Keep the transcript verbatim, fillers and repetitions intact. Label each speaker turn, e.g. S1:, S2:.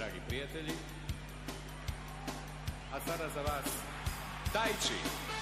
S1: dragi prijatelji. A sada za vas Tai Chi.